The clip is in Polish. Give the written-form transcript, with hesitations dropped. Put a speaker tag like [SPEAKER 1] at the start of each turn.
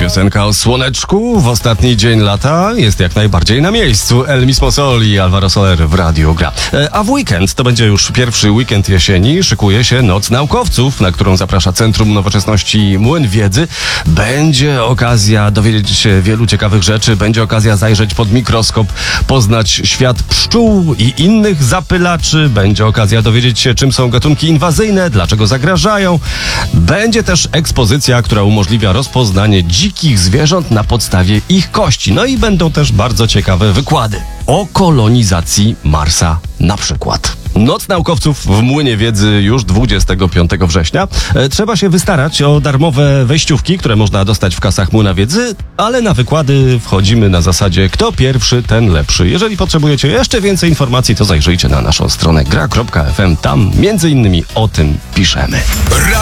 [SPEAKER 1] Piosenka o słoneczku w ostatni dzień lata jest jak najbardziej na miejscu. El Mismo Sol i Alvaro Soler w radiu gra. A w weekend, to będzie już pierwszy weekend jesieni, szykuje się Noc Naukowców, na którą zaprasza Centrum Nowoczesności Młyn Wiedzy. Będzie okazja dowiedzieć się wielu ciekawych rzeczy, będzie okazja zajrzeć pod mikroskop, poznać świat pszczół i innych zapylaczy, będzie okazja dowiedzieć się, czym są gatunki inwazyjne, dlaczego zagrażają. Będzie też ekspozycja, która umożliwia rozpoznanie dzikich zwierząt na podstawie ich kości. No i będą też bardzo ciekawe wykłady o kolonizacji Marsa na przykład. Noc Naukowców w Młynie Wiedzy już 25 września. Trzeba się wystarać o darmowe wejściówki, które można dostać w kasach Młyna Wiedzy, ale na wykłady wchodzimy na zasadzie kto pierwszy, ten lepszy. Jeżeli potrzebujecie jeszcze więcej informacji, to zajrzyjcie na naszą stronę gra.fm. Tam między innymi o tym piszemy.